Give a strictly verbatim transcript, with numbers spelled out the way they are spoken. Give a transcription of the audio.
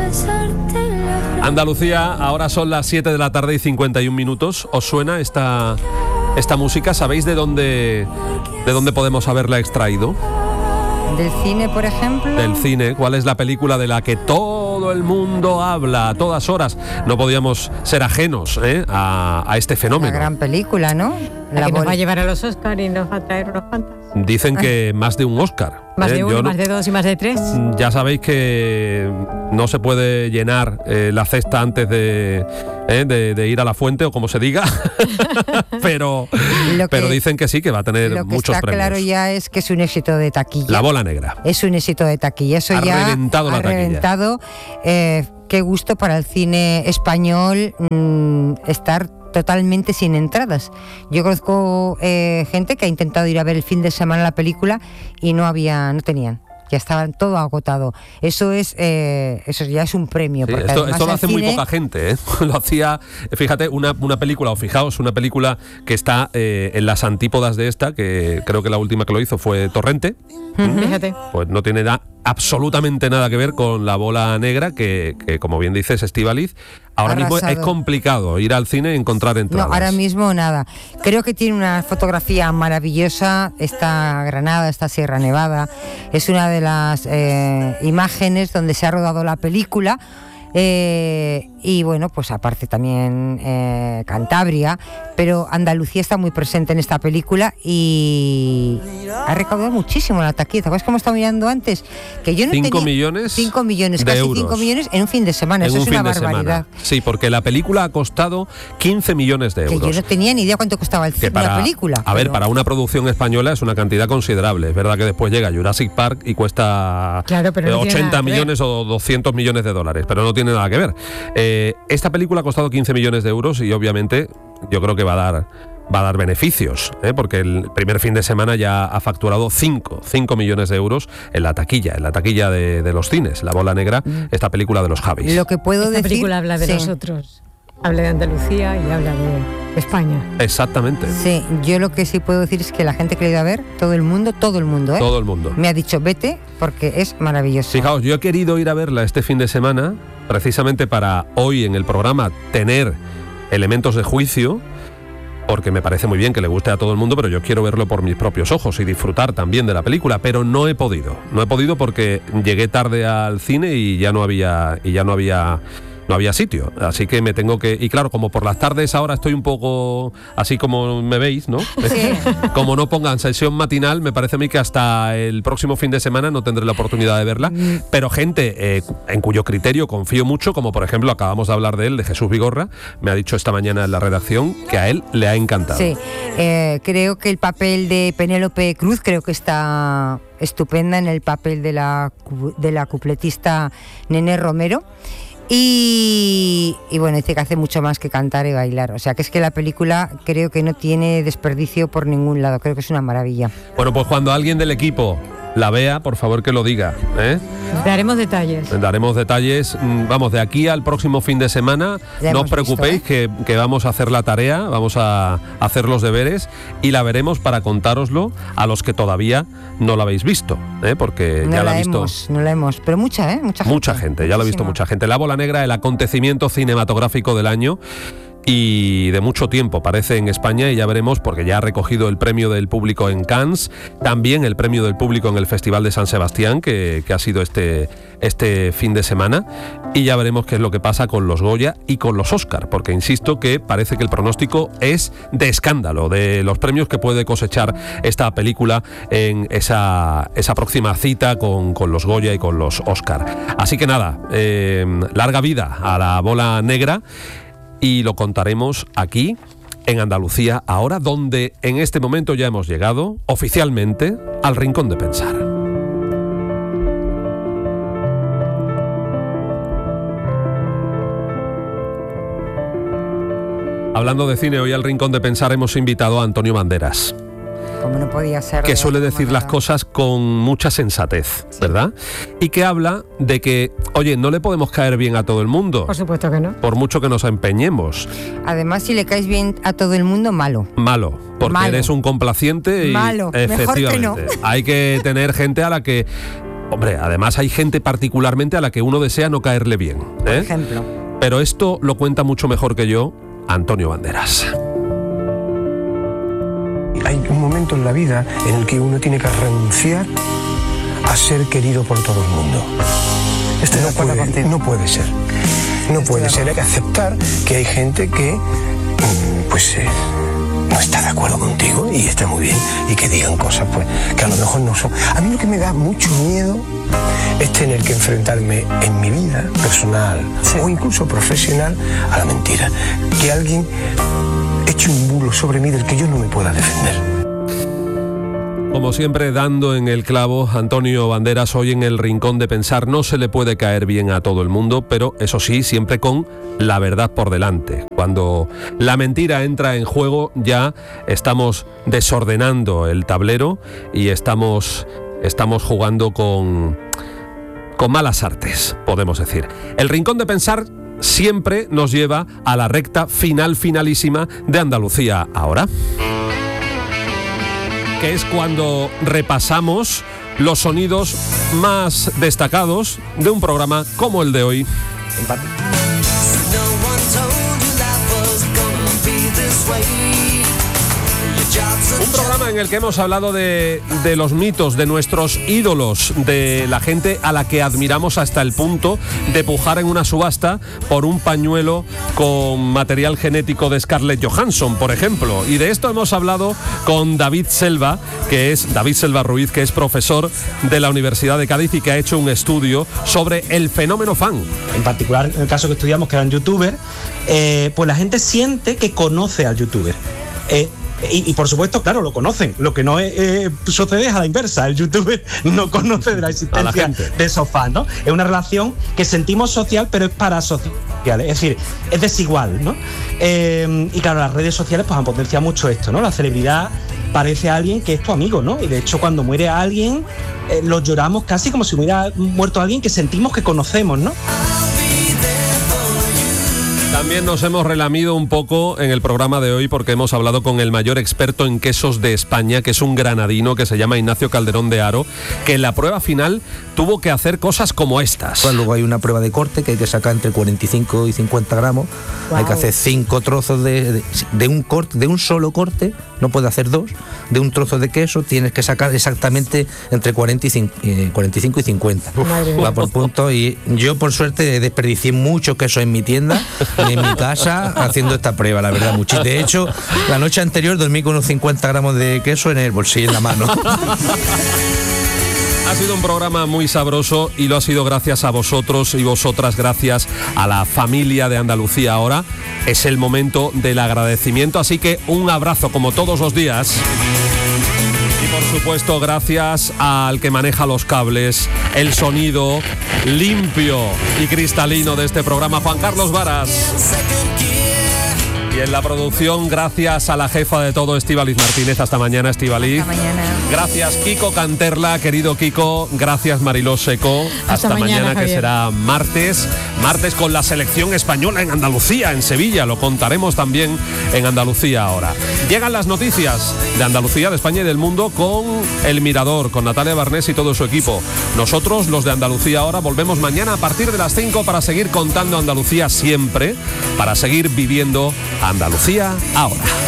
Andalucía, ahora son las siete de la tarde y cincuenta y un minutos. ¿Os suena esta, esta música? ¿Sabéis de dónde, de dónde podemos haberla extraído? ¿Del cine, por ejemplo? Del cine. ¿Cuál es la película de la que todo el mundo habla a todas horas? No podíamos ser ajenos ¿eh? a, a este fenómeno. Una gran película, ¿no? La, la que bol- nos va a llevar a los Oscar y nos va a traer unos cuantos. Dicen que más de un Oscar. Más ¿eh? de uno, Yo más no, de dos y más de tres. Ya sabéis que no se puede llenar eh, la cesta antes de, eh, de, de ir a la fuente o como se diga, pero, que, pero dicen que sí, que va a tener lo que muchos está premios. Claro ya es que es un éxito de taquilla. La bola negra. Es un éxito de taquilla. Eso ha ya reventado ha la taquilla. reventado. Eh, qué gusto para el cine español mmm, estar totalmente sin entradas. Yo conozco eh, gente que ha intentado ir a ver el fin de semana la película y no había, no tenían. Ya estaban todo agotado. Eso es, eh, eso ya es un premio. Sí, porque esto esto lo hace cine... muy poca gente, ¿eh? Lo hacía, fíjate, una, una película, o fijaos, una película que está eh, en las antípodas de esta, que creo que la última que lo hizo fue Torrente. Uh-huh. Fíjate. Pues no tiene da, absolutamente nada que ver con La bola negra, que, que como bien dices, Estíbaliz, ahora Arrasado. mismo es complicado ir al cine y encontrar entradas. No, ahora mismo nada. Creo que tiene una fotografía maravillosa, esta Granada, esta Sierra Nevada. Es una de las eh, imágenes donde se ha rodado la película. Eh, y bueno, pues aparte también eh, Cantabria, pero Andalucía está muy presente en esta película y ha recaudado muchísimo la taquilla. ¿Sabes cómo estaba mirando antes? Que yo no cinco tenía millones cinco millones, de casi euros. cinco millones en un fin de semana. En Eso un es fin una de barbaridad. semana. Sí, porque la película ha costado quince millones de euros. Que yo no tenía ni idea cuánto costaba el cine, para, la película. A pero... ver, para una producción española es una cantidad considerable. Es verdad que después llega Jurassic Park y cuesta claro, pero no ochenta millones o doscientos millones de dólares, pero no tiene nada que ver. Eh, esta película ha costado quince millones de euros y obviamente yo creo que va a dar va a dar beneficios, ¿eh? Porque el primer fin de semana ya ha facturado cinco millones de euros en la taquilla, en la taquilla de, de los cines, La bola negra, esta película de los Javis. Lo que puedo esta decir, película habla de sí. nosotros, habla de Andalucía y habla de España. Exactamente. Sí, yo lo que sí puedo decir es que la gente que le ha ido a ver, todo el mundo, todo el mundo, ¿eh? Todo el mundo. Me ha dicho vete porque es maravilloso. Fijaos, yo he querido ir a verla este fin de semana precisamente para hoy en el programa tener elementos de juicio, porque me parece muy bien que le guste a todo el mundo, pero yo quiero verlo por mis propios ojos y disfrutar también de la película, pero no he podido. No he podido porque llegué tarde al cine y ya no había y ya no había no había sitio, así que me tengo que... Y claro, como por las tardes ahora estoy un poco así como me veis, ¿no? Sí. Como no pongan sesión matinal, me parece a mí que hasta el próximo fin de semana no tendré la oportunidad de verla, pero gente eh, en cuyo criterio confío mucho, como por ejemplo acabamos de hablar de él, de Jesús Vigorra, me ha dicho esta mañana en la redacción que a él le ha encantado. Sí, eh, creo que el papel de Penélope Cruz creo que está estupenda en el papel de la, de la cupletista Nené Romero. Y, y bueno, dice que hace mucho más que cantar y bailar. O sea, que es que la película creo que no tiene desperdicio por ningún lado. Creo que es una maravilla. Bueno, pues cuando alguien del equipo la vea, por favor que lo diga, ¿eh? Daremos detalles. Daremos detalles. Vamos, de aquí al próximo fin de semana, ya no os preocupéis, visto, ¿eh? que, que vamos a hacer la tarea, vamos a hacer los deberes y la veremos para contároslo a los que todavía no la habéis visto, ¿eh? Porque no ya la ha visto. Hemos, no la hemos, pero mucha, ¿eh? Mucha gente. Mucha gente, ya la ha visto mucha gente. La bola negra, el acontecimiento cinematográfico del año. Y de mucho tiempo parece en España, y ya veremos, porque ya ha recogido el premio del público en Cannes, también el premio del público en el Festival de San Sebastián, que, que ha sido este, este fin de semana, y ya veremos qué es lo que pasa con los Goya y con los Oscar, porque insisto que parece que el pronóstico es de escándalo, de los premios que puede cosechar esta película en esa, esa próxima cita con, con los Goya y con los Oscar. Así que nada, eh, larga vida a la bola negra. Y lo contaremos aquí, en Andalucía, ahora, donde en este momento ya hemos llegado, oficialmente, al Rincón de Pensar. Hablando de cine, hoy al Rincón de Pensar hemos invitado a Antonio Banderas. Como no podía ser. Que suele decir las cosas con mucha sensatez, sí. ¿Verdad? Y que habla de que, oye, no le podemos caer bien a todo el mundo. Por supuesto que no. Por mucho que nos empeñemos. Además, si le caes bien a todo el mundo, malo. Malo, porque malo. Eres un complaciente y malo. efectivamente. Mejor que no. Hay que tener gente a la que Hombre, además hay gente particularmente a la que uno desea no caerle bien, ¿eh? Por ejemplo. Pero esto lo cuenta mucho mejor que yo Antonio Banderas. Hay un momento en la vida en el que uno tiene que renunciar a ser querido por todo el mundo. Esto no puede, no puede ser. No puede ser. Hay que aceptar que hay gente que, pues, eh, no está de acuerdo contigo y está muy bien, y que digan cosas, pues, que a lo mejor no son. A mí lo que me da mucho miedo es tener que enfrentarme en mi vida personal, sí, o incluso profesional, a la mentira. Que alguien eche un bulo sobre mí del que yo no me pueda defender. Como siempre, dando en el clavo, Antonio Banderas, hoy en el Rincón de Pensar. No se le puede caer bien a todo el mundo, pero eso sí, siempre con la verdad por delante. Cuando la mentira entra en juego, ya estamos desordenando el tablero y estamos, estamos jugando con, con malas artes, podemos decir. El Rincón de Pensar siempre nos lleva a la recta final, finalísima de Andalucía Ahora, que es cuando repasamos los sonidos más destacados de un programa como el de hoy. Empate. Un programa en el que hemos hablado de, de los mitos, de nuestros ídolos, de la gente a la que admiramos hasta el punto de pujar en una subasta por un pañuelo con material genético de Scarlett Johansson, por ejemplo. Y de esto hemos hablado con David Selva, que es David Selva Ruiz, que es profesor de la Universidad de Cádiz y que ha hecho un estudio sobre el fenómeno fan. En particular, en el caso que estudiamos, que eran youtubers, eh, pues la gente siente que conoce al youtuber. Eh, Y, y por supuesto, claro, lo conocen. Lo que no es, eh, sucede es a la inversa. El youtuber no conoce de la existencia de esos fans, ¿no? Es una relación que sentimos social, pero es parasocial. Es decir, es desigual, ¿no? Eh, y claro, las redes sociales pues han potenciado mucho esto, ¿no? La celebridad parece a alguien que es tu amigo, ¿no? Y de hecho, cuando muere alguien, eh, lo lloramos casi como si hubiera muerto alguien que sentimos que conocemos, ¿no? También nos hemos relamido un poco en el programa de hoy porque hemos hablado con el mayor experto en quesos de España, que es un granadino que se llama Ignacio Calderón de Haro, que en la prueba final tuvo que hacer cosas como estas. Pues luego hay una prueba de corte que hay que sacar entre cuarenta y cinco y cincuenta gramos. Wow. Hay que hacer cinco trozos de, de, de un corte, de un solo corte, no puede hacer dos. De un trozo de queso tienes que sacar exactamente entre cuarenta y cinco y cincuenta. Va por punto, y yo por suerte desperdicié mucho queso en mi tienda, en mi casa, haciendo esta prueba, la verdad, mucho. De hecho, la noche anterior dormí con unos cincuenta gramos de queso en el bolsillo, en la mano. Ha sido un programa muy sabroso y lo ha sido gracias a vosotros y vosotras, gracias a la familia de Andalucía Ahora. Es el momento del agradecimiento, así que un abrazo como todos los días. Y por supuesto, gracias al que maneja los cables, el sonido limpio y cristalino de este programa, Juan Carlos Varas. Y en la producción, gracias a la jefa de todo, Estíbaliz Martínez. Hasta mañana, Estíbaliz. Hasta mañana. Gracias, Kiko Canterla, querido Kiko. Gracias, Mariló Seco. Hasta, Hasta mañana, mañana que será martes. Martes con la selección española en Andalucía, en Sevilla. Lo contaremos también en Andalucía Ahora. Llegan las noticias de Andalucía, de España y del mundo con El Mirador, con Natalia Barnés y todo su equipo. Nosotros, los de Andalucía Ahora, volvemos mañana a partir de las cinco para seguir contando Andalucía siempre, para seguir viviendo Andalucía Ahora.